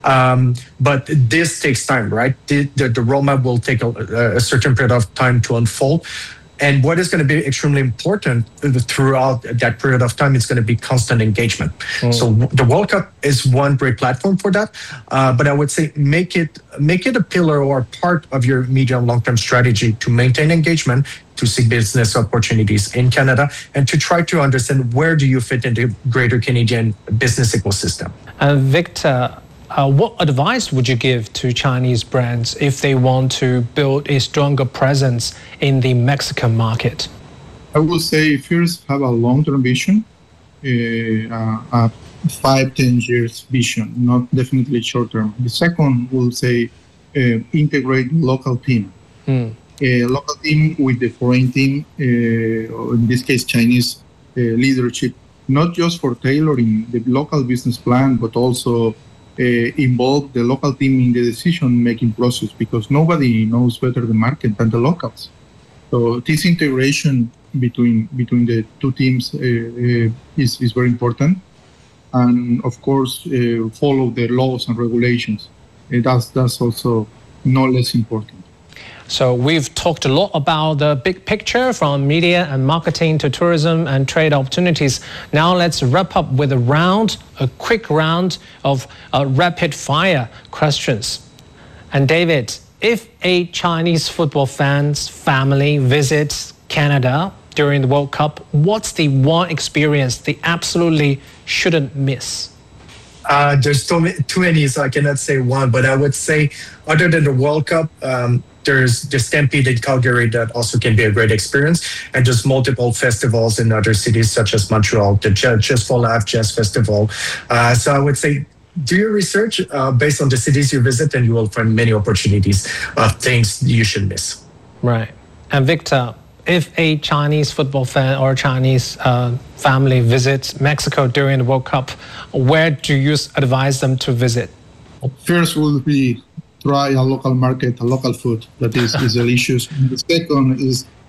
But this takes time, right? The roadmap will take a certain period of time to unfold. And what is going to be extremely important throughout that period of time is going to be constant engagement. So the World Cup is one great platform for that. But I would say make it a pillar or part of your medium long-term strategy to maintain engagement, to seek business opportunities in Canada, and to try to understand where do you fit in the greater Canadian business ecosystem. Victor, what advice would you give to Chinese brands if they want to build a stronger presence in the Mexican market? I would say first have a long-term vision, a 5-10 years vision, not definitely short-term. The second will say integrate local team. A local team with the foreign team, or in this case Chinese leadership, not just for tailoring the local business plan, but also involve the local team in the decision-making process, because nobody knows better the market than the locals. So this integration between the two teams is very important, and of course follow the laws and regulations. That's also no less important. So we've talked a lot about the big picture, from media and marketing to tourism and trade opportunities. Now let's wrap up with a quick round of rapid fire questions. And David, if a Chinese football fan's family visits Canada during the World Cup, what's the one experience they absolutely shouldn't miss? There's too many, so I cannot say one, but I would say other than the World Cup, there's the Stampede in Calgary that also can be a great experience, and just multiple festivals in other cities such as Montreal, the Just for Laugh Jazz Festival. So I would say do your research based on the cities you visit, and you will find many opportunities of things you should miss. Right. And Victor, if a Chinese football fan or Chinese family visits Mexico during the World Cup, where do you advise them to visit? First will be try a local market, a local food that is delicious. And the second is